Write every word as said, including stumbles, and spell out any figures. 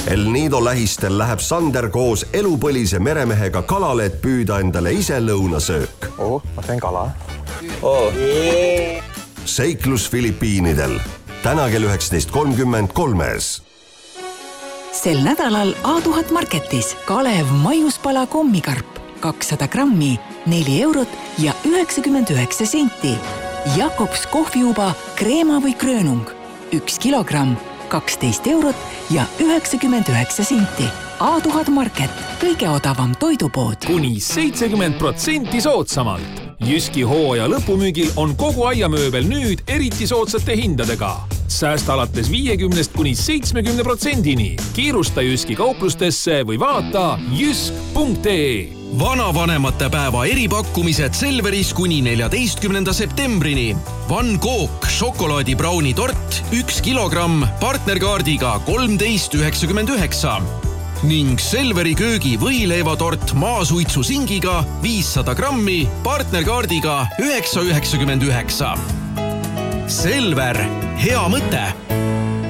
El Nido lähistel läheb Sander koos elupõlise meremehega kalale, et püüda endale ise lõunasöök. Oh, ma teen kala. Oh. Seiklus Filipiinidel. Täna kell üheksateist kolmkümmend kolmes. Sel nädalal A tuhat Marketis Kalev maiuspala kommikarp kakssada grammi, neli eurot ja üheksakümmend üheksa senti. Jakobs kohviuba kreema või kröönung, üks kilogramm, kaksteist eurot ja üheksakümmend üheksa senti. A tuhat Market, kõige odavam toidupood. Kuni seitsekümmend protsenti soodsamalt. Jyski hooaja lõpumüügil on kogu aiamööbel nüüd eriti soodsate hindadega. Säästa alates viiekümnest kuni seitsmekümne protsendini. Kiirusta Jyski kauplustesse või vaata jysk punkt ee. Vanavanemate päeva eripakkumised Selveris kuni neljateistkümnenda septembrini. Van Gogh šokolaadibrauni tort üks kilogramm partnerkaardiga kolmteist üheksakümmend üheksa. Ning Selveri köögi võileivatort maasuitsu singiga viissada grammi partnerkaardiga üheksa üheksakümmend üheksa. Selver, hea mõte!